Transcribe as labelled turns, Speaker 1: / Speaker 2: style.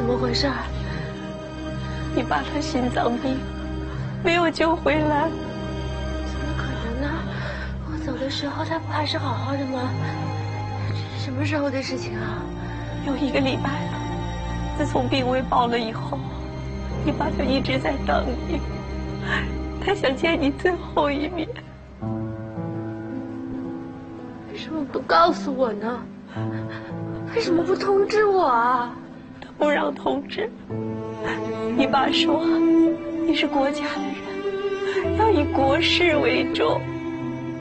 Speaker 1: 怎么回事？
Speaker 2: 你爸他心脏病，没有救回来。
Speaker 1: 怎么可能呢？我走的时候他不还是好好的吗？这是什么时候的事情啊？
Speaker 2: 有1个礼拜了。自从病危报了以后，你爸就一直在等你，他想见你最后一面。
Speaker 1: 为什么不告诉我呢？为什么不通知我啊？
Speaker 2: 他不让通知。你爸说你是国家的人，要以国事为重。